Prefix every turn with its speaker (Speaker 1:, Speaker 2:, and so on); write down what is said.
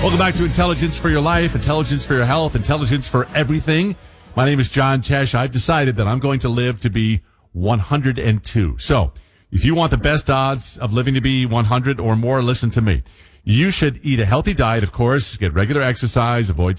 Speaker 1: Welcome back to Intelligence for Your Life, Intelligence for Your Health, Intelligence for Everything. My name is John Tesh. I've decided that I'm going to live to be 102. So, if you want the best odds of living to be 100 or more, listen to me. You should eat a healthy diet, of course, get regular exercise, avoid